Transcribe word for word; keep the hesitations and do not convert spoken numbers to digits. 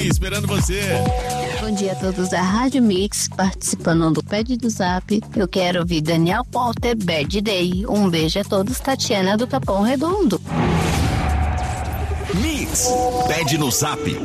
esperando você. Bom dia a todos da Rádio Mix, participando do Pede do Zap. Eu quero ouvir Daniel Porter, Bad Day. Um beijo a todos, Tatiana do Capão Redondo. Mix, pede no Zap.